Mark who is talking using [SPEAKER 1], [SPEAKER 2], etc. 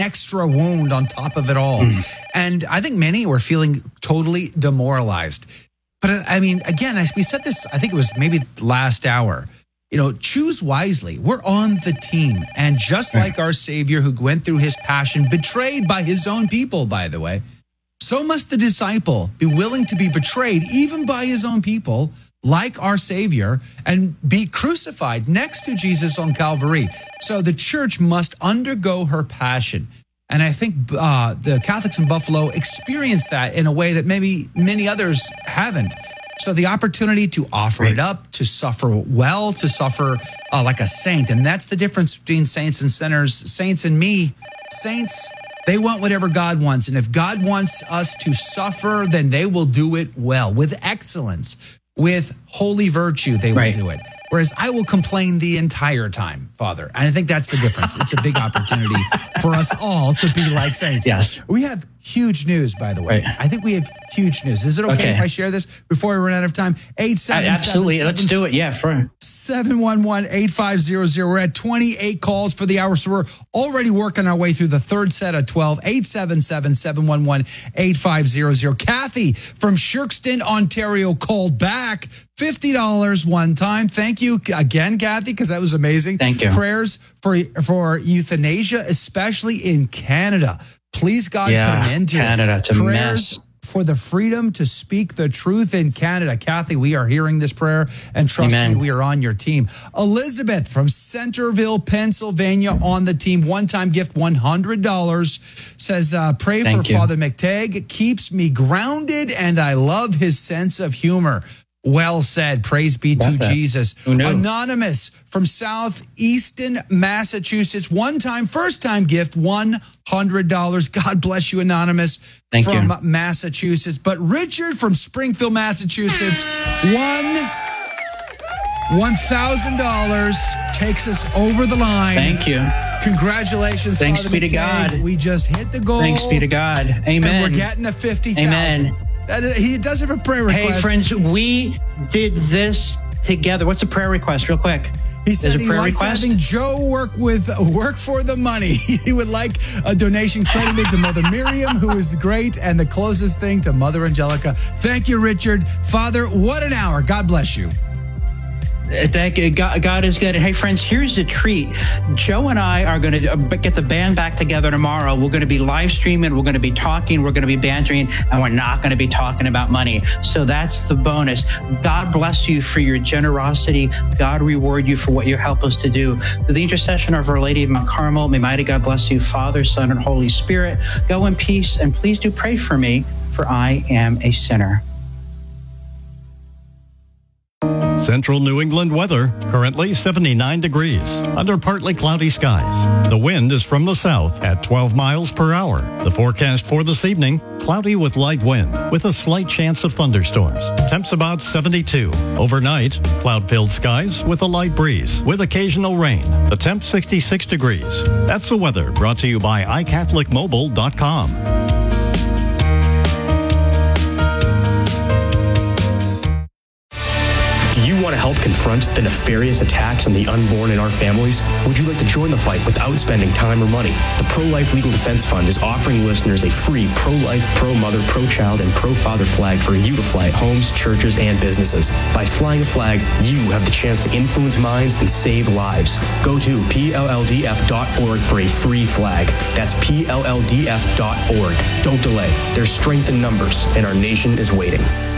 [SPEAKER 1] extra wound on top of it all. And I think many were feeling totally demoralized. But I mean, again, we said this, I think it was maybe last hour. Choose wisely. We're on the team. And just like our Savior who went through his passion, betrayed by his own people, by the way, so must the disciple be willing to be betrayed even by his own people, like our Savior, and be crucified next to Jesus on Calvary. So the church must undergo her passion. And I think the Catholics in Buffalo experienced that in a way that maybe many others haven't. So the opportunity to offer it up, to suffer well, to suffer like a saint. And that's the difference between saints and sinners. Saints and me. Saints, they want whatever God wants. And if God wants us to suffer, then they will do it well, with excellence, with holy virtue, they will do it. Whereas I will complain the entire time, Father. And I think that's the difference. It's a big opportunity for us all to be like saints.
[SPEAKER 2] Yes.
[SPEAKER 1] We have huge news, by the way. I think we have huge news. Is it okay if I share this before we run out of time? 877.
[SPEAKER 2] Absolutely. Let's do it. Yeah.
[SPEAKER 1] 711-8500. We're at 28 calls for the hour. So we're already working our way through the third set of 12. 877-711-8500. Kathy from Shirkston, Ontario called back. $50 one time. Thank you again, Kathy, because that was amazing.
[SPEAKER 2] Thank you.
[SPEAKER 1] Prayers for euthanasia, especially in Canada. Please, God, put an end to
[SPEAKER 2] Canada,
[SPEAKER 1] it.
[SPEAKER 2] It's a mess.
[SPEAKER 1] For the freedom to speak the truth in Canada. Kathy, we are hearing this prayer, and trust me, we are on your team. Elizabeth from Centerville, Pennsylvania, on the team. One-time gift, $100. Says, pray for Father McTagg. Keeps me grounded, and I love his sense of humor. Well said. Praise be to Jesus. Anonymous from Southeastern Massachusetts. First-time gift, $100. God bless you, Anonymous.
[SPEAKER 2] Thank you.
[SPEAKER 1] From Massachusetts. But Richard from Springfield, Massachusetts, $1,000 takes us over the line.
[SPEAKER 2] Thank you.
[SPEAKER 1] Congratulations,
[SPEAKER 2] Thanks
[SPEAKER 1] Father
[SPEAKER 2] be to
[SPEAKER 1] McTagg.
[SPEAKER 2] God.
[SPEAKER 1] We just hit the goal.
[SPEAKER 2] Thanks be to God. Amen.
[SPEAKER 1] And we're getting the $50,000.
[SPEAKER 2] Amen.
[SPEAKER 1] He does have a prayer request.
[SPEAKER 2] Hey, friends, we did this together. What's a prayer request, real quick?
[SPEAKER 1] He said he likes having Joe work for the money. He would like a donation credited to Mother Miriam, who is great, and the closest thing to Mother Angelica. Thank you, Richard. Father, what an hour. God bless you.
[SPEAKER 2] Thank you. God is good. And hey, friends, here's the treat. Joe and I are going to get the band back together tomorrow. We're going to be live streaming. We're going to be talking. We're going to be bantering, and we're not going to be talking about money. So that's the bonus. God bless you for your generosity. God reward you for what you help us to do. Through the intercession of Our Lady of Mount Carmel, may mighty God bless you, Father, Son, and Holy Spirit. Go in peace, and please do pray for me, for I am a sinner.
[SPEAKER 3] Central New England weather, currently 79 degrees, under partly cloudy skies. The wind is from the south at 12 miles per hour. The forecast for this evening, cloudy with light wind, with a slight chance of thunderstorms. Temps about 72. Overnight, cloud-filled skies with a light breeze, with occasional rain. The temp 66 degrees. That's the weather brought to you by iCatholicMobile.com.
[SPEAKER 4] Do you want to help confront the nefarious attacks on the unborn in our families? Would you like to join the fight without spending time or money? The Pro-Life Legal Defense Fund is offering listeners a free pro-life, pro-mother, pro-child, and pro-father flag for you to fly at homes, churches, and businesses. By flying a flag, you have the chance to influence minds and save lives. Go to PLLDF.org for a free flag. That's PLLDF.org. Don't delay. There's strength in numbers, and our nation is waiting.